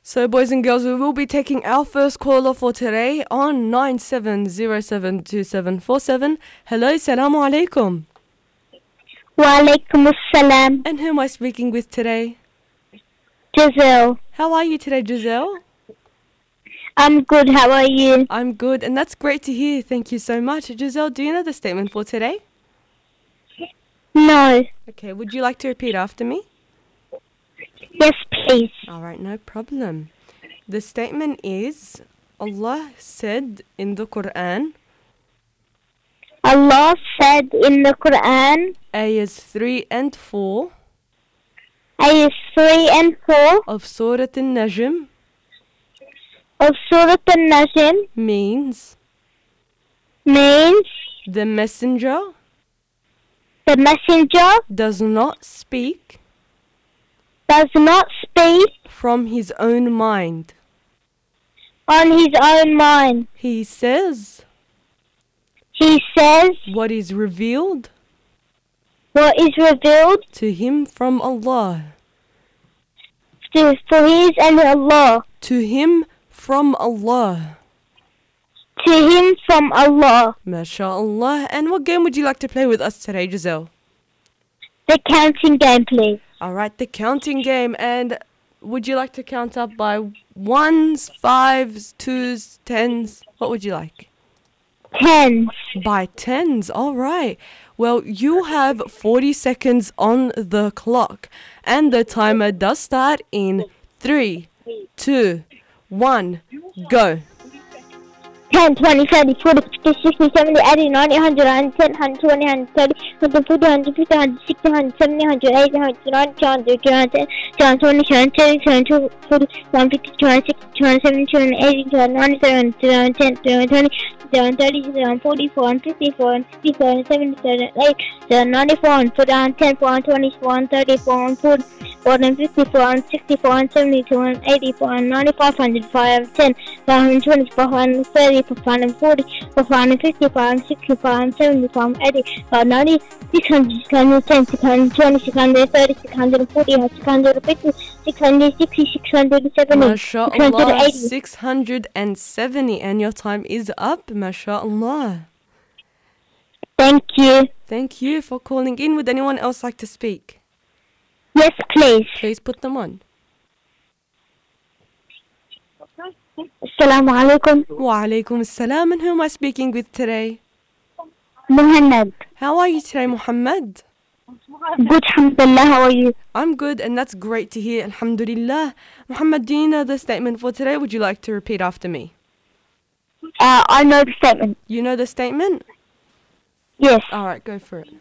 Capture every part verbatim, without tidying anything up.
So, boys and girls, we will be taking our first caller for today on nine seven zero seven two seven four seven. Hello, Assalamu alaikum. Wa alaikum assalam. And who am I speaking with today? Giselle. How are you today, Giselle? I'm good, how are you? I'm good, and that's great to hear. Thank you so much. Giselle, do you know the statement for today? No. Okay, would you like to repeat after me? Yes, please. All right, no problem. The statement is, Allah said in the Quran, Allah said in the Quran, ayahs three and four ayahs three and four of Surah An-Najm of Surah An-Najm means means the messenger the messenger does not speak does not speak from his own mind. on his own mind. He says He says what is revealed what is revealed to him from Allah. to for his and Allah. To him from Allah. To him from Allah. MashaAllah. And what game would you like to play with us today, Giselle? The counting game, please. Alright, the counting game. And would you like to count up by ones, fives, twos, tens? What would you like? Tens. By tens, alright. Well, you have forty seconds on the clock. And the timer does start in three, two, one, go. ten, twenty, thirty, forty, fifty, sixty, seventy, eighty, ninety, one hundred, one ten, one twenty, one thirty, one forty, one fifty, one sixty, one seventy, one eighty, one ninety, one hundred, one ten, one twenty, one thirty, one forty, one fifty, one sixty, one seventy, one eighty, one ninety-seven, one ten, one twenty, one thirty, one forty-four, one fifty-four, one sixty-four, one seventy-four, one eighty, one ninety-four, one ten, one twenty-four, one thirty-four, one forty-four, one fifty-four, one sixty-four, one seventy-two, one eighty-four, one ninety-five, one hundred, one ten, one twenty-four, one thirty, one forty, one fifty, one sixty-five, one seventy-five, one eighty, one ninety, six hundred, six hundred ten, six hundred twenty, six hundred thirty, six hundred forty, six hundred fifty, six hundred sixty, six hundred seventy, MashaAllah, six hundred seventy. And your time is up, MashaAllah. Thank you. Thank you for calling in. Would anyone else like to speak? Yes, please. Please put them on. Assalamu alaikum. Wa alaikum assalam. And who am I speaking with today? Muhammad. How are you today, Muhammad? Good, alhamdulillah. How are you? I'm good, and that's great to hear, alhamdulillah. Muhammad, do you know the statement for today? Would you like to repeat after me? Uh, I know the statement. You know the statement? Yes. Alright, go for it.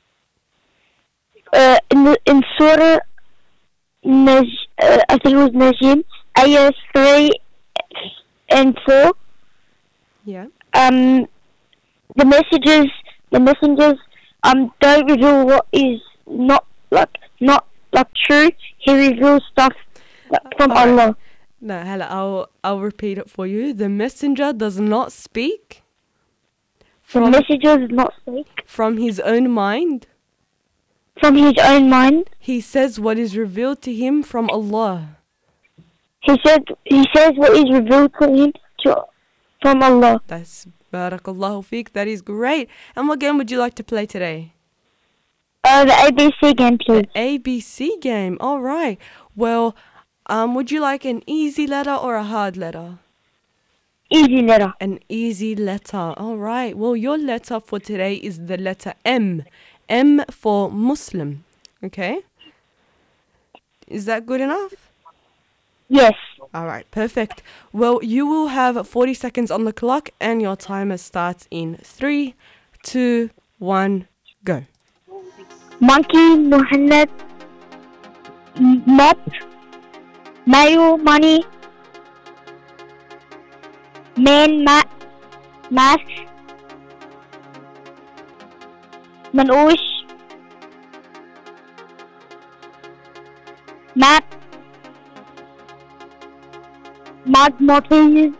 Uh, in, the, in Surah, Naj, uh, I think it was Najm, ayahs three and four. Yeah. Um, the messages, the messengers, um, don't reveal what is not like not like true. He reveals stuff from All right. Allah. No, hala, I'll I'll repeat it for you. The messenger does not speak The from messenger does not speak from his own mind. from his own mind. He says what is revealed to him from Allah. He said he says what is revealed to him to, from Allah. That's barakallahu feek. That is great. And what game would you like to play today? Uh, the A B C game, please. The A B C game. All right. Well, um, would you like an easy letter or a hard letter? Easy letter. An easy letter. All right. Well, your letter for today is the letter M. M for Muslim. Okay? Is that good enough? Yes. All right. Perfect. Well, you will have forty seconds on the clock and your timer starts in three, two, one, go. Monkey, Muhammad, m- mop, mayo, money, man, ma- mask, manoush, map, mud, mountains,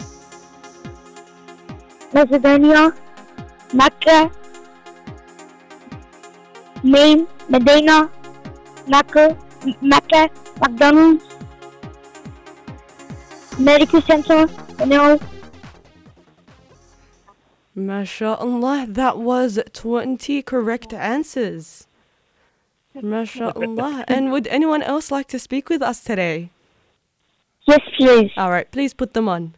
Macedonia, Mecca, Maine, Medina, Mecca, M- Mecca, McDonald's, Merry Christmas, no. MashaAllah, that was twenty correct answers. MashaAllah. And would anyone else like to speak with us today? Yes, please. Alright, please put them on.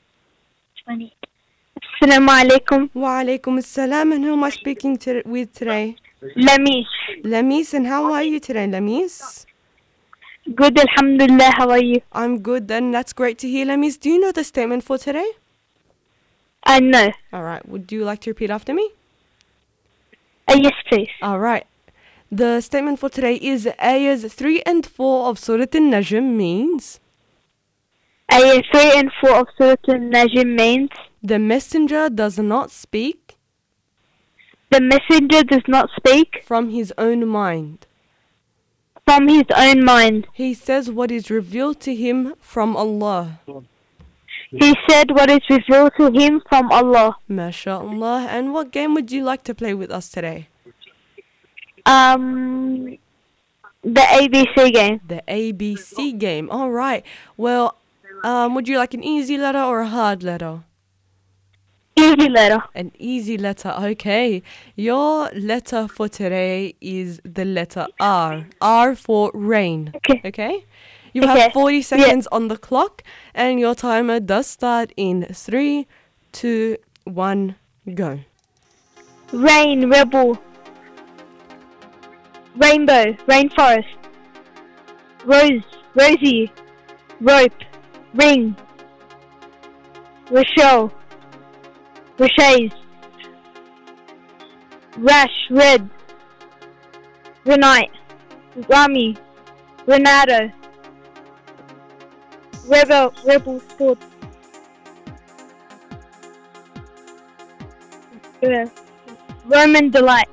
Assalamu alaikum. Wa alaikum assalam. And who am I speaking to, with today? Lamis. Lamis, and how are you today, Lamis? Good, alhamdulillah. How are you? I'm good then. That's great to hear, Lamis. Do you know the statement for today? I know. Alright, would you like to repeat after me? Uh, yes, please. Alright. The statement for today is Ayahs three and four of Surah An-Najm means Ayah three and four of Surah An-Najm means the messenger does not speak the messenger does not speak from his own mind. from his own mind. He says what is revealed to him from Allah. He said what is revealed to him from Allah. MashaAllah. And what game would you like to play with us today? Um, the A B C game. The A B C game. Alright. Well, um, would you like an easy letter or a hard letter? Easy letter. An easy letter, okay. Your letter for today is the letter R. R for rain. Okay. Okay? You Okay. have forty seconds on the clock, and your timer does start in three, two, one, go. Rain, rebel. Rainbow, rainforest. Rose, rosy. Rope, ring. Rochelle. Rochers. Rash, red. Renite. Rami. Renato. Rebel, rebel, sword. Yeah. Roman delight.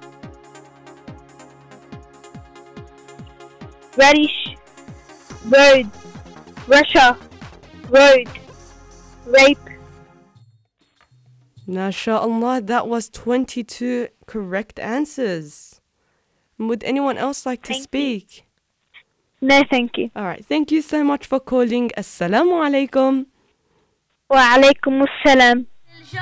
Radish. Road. Russia. Road. Rape. MashaAllah, that was twenty-two correct answers. Would anyone else like to Thank you. speak? No, thank you. Alright, thank you so much for calling. Assalamu alaikum. Wa alaikum assalam.